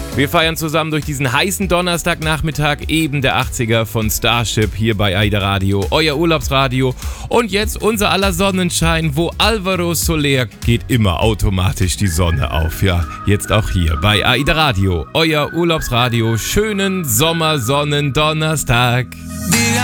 Wir feiern zusammen durch diesen heißen Donnerstagnachmittag, eben der 80er von Starship hier bei AIDA Radio, euer Urlaubsradio. Und jetzt unser aller Sonnenschein, wo Alvaro Soler geht immer automatisch die Sonne auf. Ja, jetzt auch hier bei AIDA Radio, euer Urlaubsradio. Schönen Sommersonnen-Donnerstag.